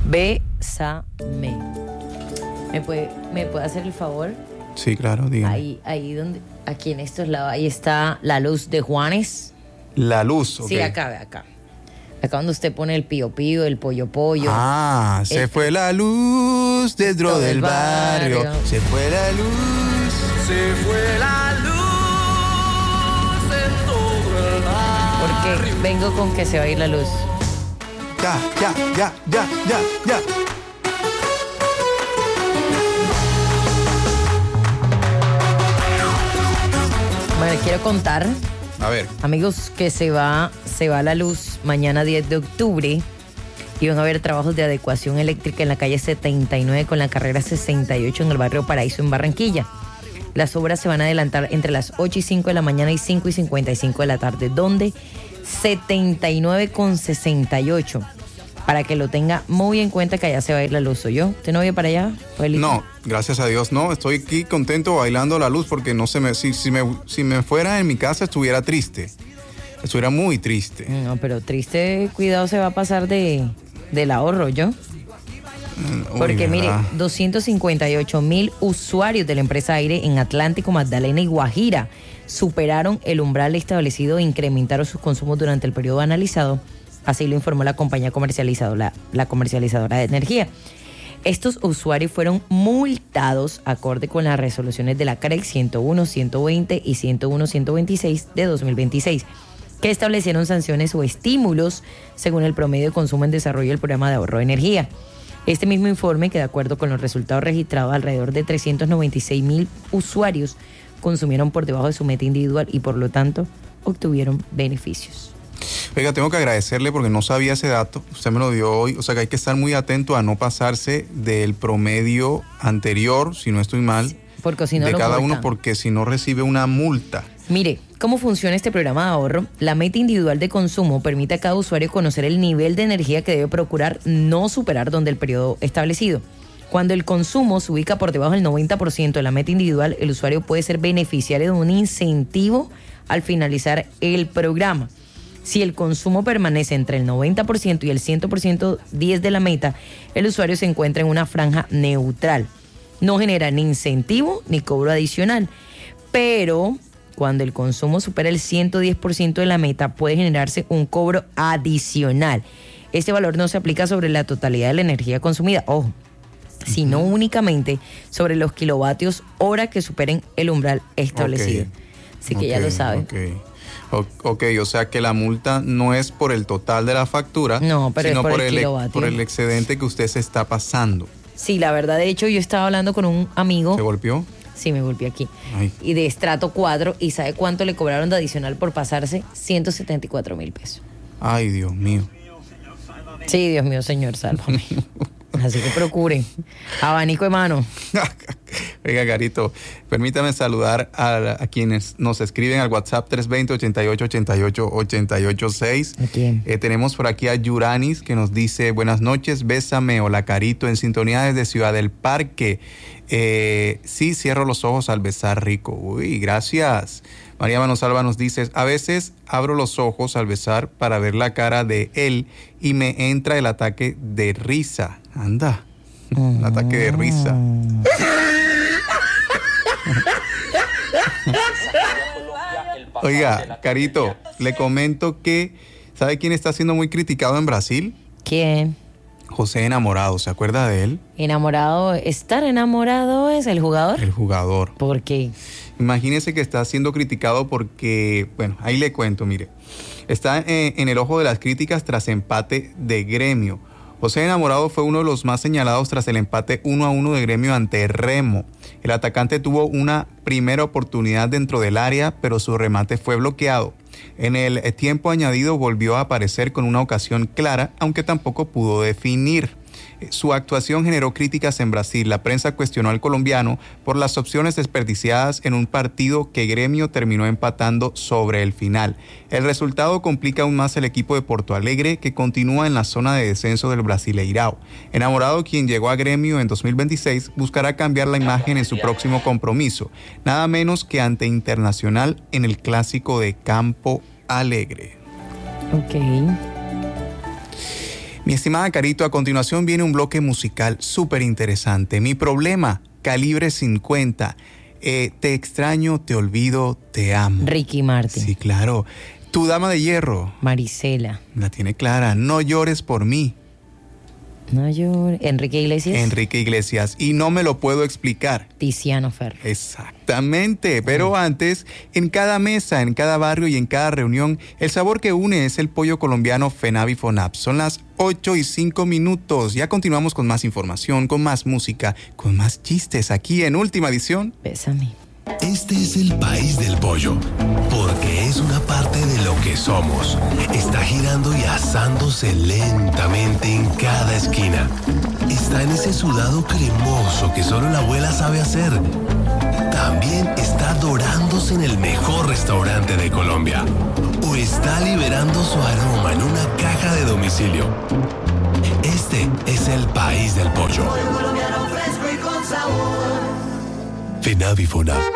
Bésame. ¿Me puede hacer el favor? Sí, claro, dígame. Ahí donde, aquí en estos lados, ahí está la luz de Juanes. La luz, ok. Sí, acá, ve acá. Acá donde usted pone el pío pío, el pollo pollo. Ah, se fue la luz dentro del barrio. Se fue la luz. Se fue la luz en todo el barrio. Porque vengo con que se va a ir la luz. Ya. Bueno, quiero contar, A ver. amigos, que se va la luz mañana 10 de octubre y van a haber trabajos de adecuación eléctrica en la calle 79 con la carrera 68 en el barrio Paraíso en Barranquilla. Las obras se van a adelantar entre las 8 y 5 de la mañana y 5 y 55 de la tarde, donde 79 con 68. Para que lo tenga muy en cuenta que allá se va a ir la luz. ¿O yo? ¿Usted no viene para allá, Joelito? No, gracias a Dios no. Estoy aquí contento bailando la luz porque no se me, si me fuera en mi casa estuviera triste. Estuviera muy triste. No, pero triste, cuidado, se va a pasar del ahorro, ¿yo? Porque Uy, mire, ¿verdad? 258,000 usuarios de la empresa Aire en Atlántico, Magdalena y Guajira superaron el umbral establecido e incrementaron sus consumos durante el periodo analizado. Así lo informó la compañía comercializadora, la comercializadora de energía. Estos usuarios fueron multados acorde con las resoluciones de la CREC 101, 120 y 101, 126 de 2026, que establecieron sanciones o estímulos según el promedio de consumo en desarrollo del programa de ahorro de energía. Este mismo informe, que de acuerdo con los resultados registrados, alrededor de 396,000 usuarios consumieron por debajo de su meta individual y por lo tanto obtuvieron beneficios. Oiga, tengo que agradecerle porque no sabía ese dato. Usted me lo dio hoy. O sea que hay que estar muy atento a no pasarse del promedio anterior, si no estoy mal, Porque si no de lo cada multan. uno, porque si no recibe una multa. Mire, ¿cómo funciona este programa de ahorro? La meta individual de consumo permite a cada usuario conocer el nivel de energía que debe procurar no superar donde el periodo establecido. Cuando el consumo se ubica por debajo del 90% de la meta individual, el usuario puede ser beneficiario de un incentivo al finalizar el programa. Si el consumo permanece entre el 90% y el 100% 10 de la meta, el usuario se encuentra en una franja neutral. No genera ni incentivo ni cobro adicional. Pero cuando el consumo supera el 110% de la meta, puede generarse un cobro adicional. Este valor no se aplica sobre la totalidad de la energía consumida, ojo, sino únicamente sobre los kilovatios hora que superen el umbral establecido. Así que ya lo saben. Ok, o sea que la multa no es por el total de la factura, No, pero sino es por el kilovatio. por el excedente que usted se está pasando. Sí, la verdad, de hecho, yo estaba hablando con un amigo. ¿Se golpeó? Sí, me golpeé aquí. Ay. Y de estrato 4, ¿y sabe cuánto le cobraron de adicional por pasarse? 174,000 pesos. Ay, Dios mío. Sí, Dios mío, señor, sálvame. Así que procure. Abanico de mano. Oiga, Carito, permítame saludar a quienes nos escriben al WhatsApp 320-8888-886. ¿A quién? Tenemos por aquí a Yuranis, que nos dice: buenas noches, bésame, hola Carito, en sintonía desde Ciudad del Parque. Sí, cierro los ojos al besar rico. Uy, gracias. María Manosalva nos dice: a veces abro los ojos al besar para ver la cara de él y me entra el ataque de risa. Anda, un ataque de risa. Oiga, Carito, le comento que, ¿sabe quién está siendo muy criticado en Brasil? ¿Quién? José Enamorado, ¿se acuerda de él? Enamorado, estar enamorado es el jugador. El jugador. ¿Por qué? Imagínese que está siendo criticado porque, bueno, ahí le cuento, mire. Está en el ojo de las críticas tras empate de Gremio. José Enamorado fue uno de los más señalados tras el empate 1-1 de Gremio ante Remo. El atacante tuvo una primera oportunidad dentro del área, pero su remate fue bloqueado. En el tiempo añadido volvió a aparecer con una ocasión clara, aunque tampoco pudo definir. Su actuación generó críticas en Brasil. La prensa cuestionó al colombiano por las opciones desperdiciadas en un partido que Gremio terminó empatando sobre el final. El resultado complica aún más el equipo de Porto Alegre, que continúa en la zona de descenso del Brasileirao. Enamorado, quien llegó a Gremio en 2026, buscará cambiar la imagen en su próximo compromiso, nada menos que ante Internacional en el clásico de Campo Alegre. Ok. Mi estimada Carito, a continuación viene un bloque musical súper interesante. Mi problema, Calibre 50. Te extraño, te olvido, te amo. Ricky Martin. Sí, claro. Tu dama de hierro. Marisela. La tiene clara. No llores por mí. No llores. Enrique Iglesias. Enrique Iglesias. Y no me lo puedo explicar. Tiziano Ferro. Exactamente. Pero antes, en cada mesa, en cada barrio y en cada reunión, el sabor que une es el pollo colombiano Fenavi Fonab. Son las 8:05. Ya continuamos con más información, con más música, con más chistes aquí en Última Edición. Bésame. Este es el país del pollo, porque es una parte de lo que somos. Está girando y asándose lentamente en cada esquina. Está en ese sudado cremoso que solo la abuela sabe hacer. También está dorándose en el mejor restaurante de Colombia. O está liberando su aroma en una caja de domicilio. Este es el país del pollo. Pollo colombiano fresco y con sabor. Fenavi Fonab.